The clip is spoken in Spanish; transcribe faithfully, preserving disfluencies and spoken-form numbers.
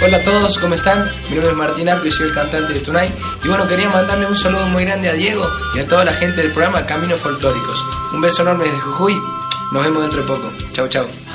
Hola a todos, ¿cómo están? Mi nombre es Martín Arco y soy el cantante de Tonight. Y bueno, quería mandarle un saludo muy grande a Diego y a toda la gente del programa Caminos Folclóricos. Un beso enorme desde Jujuy. Nos vemos dentro de poco. Chau, chau.